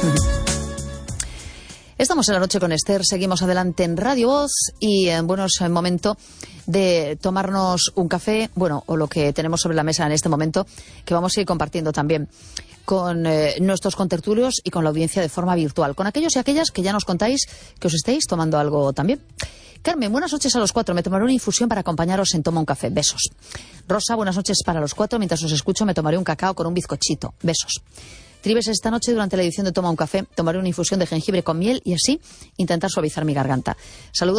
Estamos en La Noche con Esther, seguimos adelante en Radio Voz y bueno, es el momento de tomarnos un café, bueno, o lo que tenemos sobre la mesa en este momento, que vamos a ir compartiendo también con nuestros contertulios y con la audiencia de forma virtual, con aquellos y aquellas que ya nos contáis que os estéis tomando algo también. Carmen, buenas noches a los 4. Me tomaré una infusión para acompañaros en Toma un Café. Besos. Rosa, buenas noches para los 4. Mientras os escucho me tomaré un cacao con un bizcochito. Besos. Tribes, esta noche durante la edición de Toma un Café tomaré una infusión de jengibre con miel y así intentar suavizar mi garganta. Saludos.